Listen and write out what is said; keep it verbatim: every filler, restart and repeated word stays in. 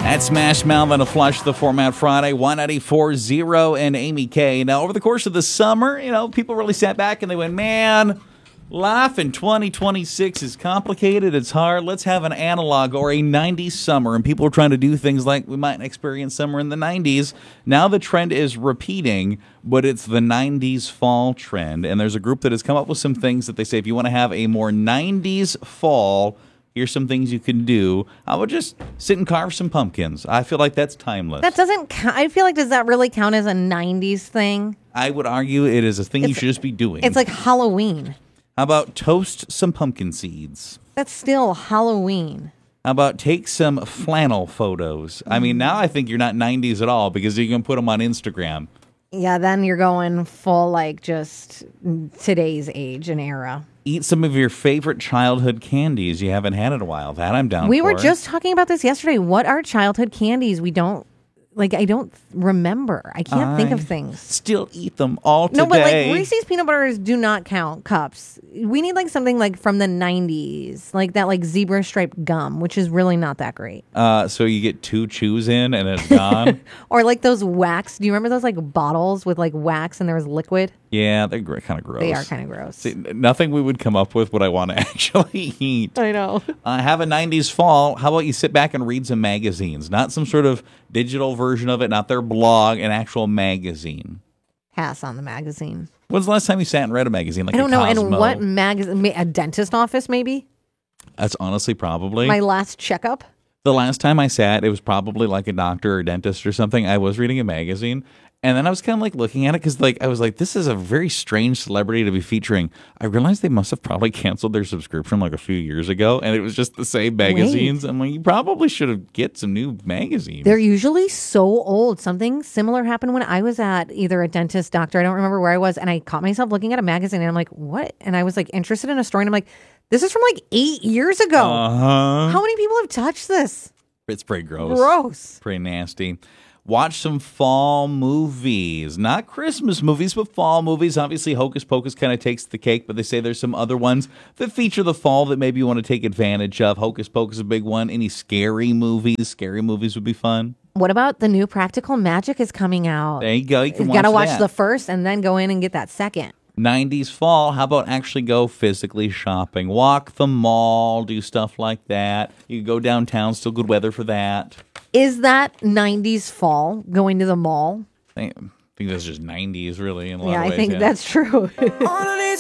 At Smash Mouth on a Flush the Format Friday, one ninety-four point zero and Amy K. Now, over the course of the summer, you know, people really sat back and they went, man, life in twenty twenty-six is complicated. It's hard. Let's have an analog or a nineties summer. And people are trying to do things like we might experience summer in the nineties. Now the trend is repeating, but it's the nineties fall trend. And there's a group that has come up with some things that they say if you want to have a more nineties fall, here's some things you can do. I would just sit and carve some pumpkins. I feel like that's timeless. That doesn't count. I feel like, does that really count as a nineties thing? I would argue it is a thing It's- you should just be doing. It's like Halloween. How about toast some pumpkin seeds? That's still Halloween. How about take some flannel photos? I mean, now I think you're not nineties at all because you can put them on Instagram. Yeah, then you're going full like just today's age and era. Eat some of your favorite childhood candies you haven't had in a while. That I'm down We for. were just talking about this yesterday. What are childhood candies we don't, like, I don't remember. I can't think of I things. Still eat them all today. No, but like Reese's peanut butters do not count cups. We need like something like from the nineties, like that like zebra striped gum, which is really not that great. Uh, so you get two chews in and it's gone. Or like those wax. Do you remember those like bottles with like wax and there was liquid? Yeah, they're gr- kind of gross. They are kind of gross. See, nothing we would come up with would I want to actually eat. I know. Uh, have a nineties fall. How about you sit back and read some magazines? Not some sort of digital version of it, not their blog, an actual magazine. Pass on the magazine. When's the last time you sat and read a magazine? Like I don't a know. And Cosmo? what magazine? A dentist office, maybe? That's honestly probably. My last checkup? The last time I sat, it was probably like a doctor or dentist or something. I was reading a magazine. And then I was kind of like looking at it because like I was like, this is a very strange celebrity to be featuring. I realized they must have probably canceled their subscription like a few years ago. And it was just the same magazines. I'm like, you probably should have get some new magazines. They're usually so old. Something similar happened when I was at either a dentist, doctor. I don't remember where I was. And I caught myself looking at a magazine and I'm like, what? And I was like interested in a story. And I'm like, this is from like eight years ago. Uh-huh. How many people have touched this? It's pretty gross. Gross. Pretty nasty. Watch some fall movies. Not Christmas movies, but fall movies. Obviously, Hocus Pocus kind of takes the cake, but they say there's some other ones that feature the fall that maybe you want to take advantage of. Hocus Pocus is a big one. Any scary movies? Scary movies would be fun. What about the new Practical Magic is coming out? There you go. You can You've watch got to watch that. the first and then go in and get that second. nineties fall. How about actually go physically shopping? Walk the mall, do stuff like that. You can go downtown, still good weather for that. Is that nineties fall, going to the mall? I think that's just nineties, really. In a lot Yeah, of I ways, think yeah. that's true.